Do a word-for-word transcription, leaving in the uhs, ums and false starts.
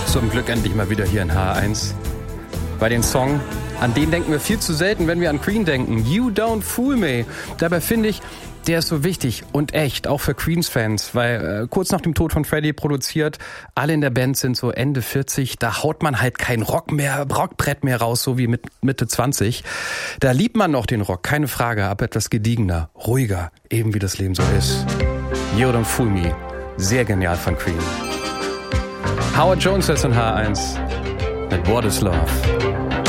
Zum Glück endlich mal wieder hier in H eins. Bei den Song, an den denken wir viel zu selten, wenn wir an Queen denken. You Don't Fool Me. Dabei finde ich, der ist so wichtig und echt, auch für Queens-Fans, weil äh, kurz nach dem Tod von Freddie produziert, alle in der Band sind so Ende vierzig, da haut man halt kein Rock mehr, Rockbrett mehr raus, so wie mit Mitte zwanzig. Da liebt man noch den Rock, keine Frage, aber etwas gediegener, ruhiger, eben wie das Leben so ist. You Don't Fool Me, sehr genial von Queen. Howard Jones ist in H eins mit What is Love.